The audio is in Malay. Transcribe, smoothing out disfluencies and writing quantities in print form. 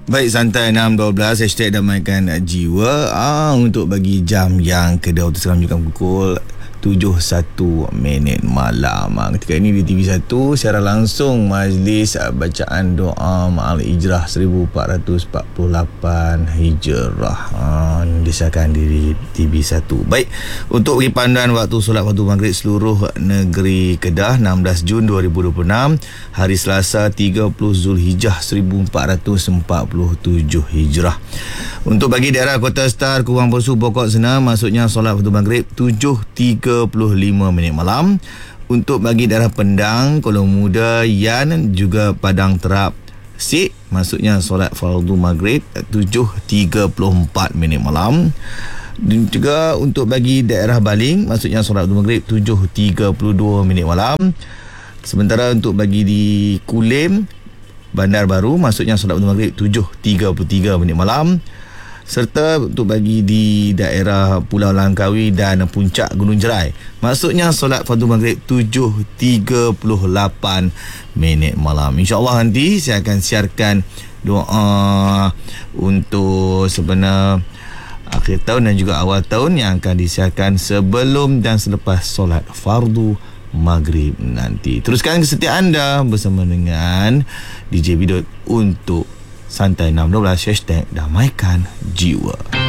Baik, santai 6.12 #damaikan jiwa. Untuk bagi jam yang kedua waktu sekarang juga pukul 7.01 malam. Ketika ini di TV1 siaran langsung majlis bacaan doa Ma'al Hijrah 1448 Hijrah. Disiarkan di TV1. Baik, untuk bagi panduan waktu solat fardu maghrib seluruh negeri Kedah 16 Jun 2026, hari Selasa 30 Zulhijjah 1447 Hijrah. Untuk bagi daerah Kota Star, Kurang Posu, Pokok Senang, maksudnya solat fardu maghrib 7.35 malam. Untuk bagi daerah Pendang, Kuala Muda, Yan, juga Padang Terap, Sik, maksudnya solat fardu maghrib 7.34 malam. Dan juga untuk bagi daerah Baling, maksudnya solat fardu maghrib 7.32 malam. Sementara untuk bagi di Kulim, Bandar Baru, maksudnya solat fardu maghrib 7.33 malam. Serta untuk bagi di daerah Pulau Langkawi dan Puncak Gunung Jerai, maksudnya solat fardu maghrib 7.38 malam. InsyaAllah nanti saya akan siarkan doa untuk sebenar akhir tahun dan juga awal tahun yang akan disiarkan sebelum dan selepas solat fardu maghrib nanti. Teruskan kesetiaan anda bersama dengan DJ Bidot untuk Santai 612 #damaikan jiwa.